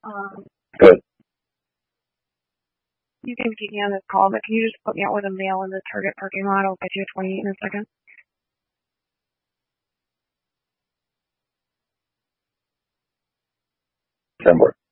Good. You can keep me on this call, but can you just put me out with a mail in the Target parking lot? I'll get you a 28 in a second. 10 more.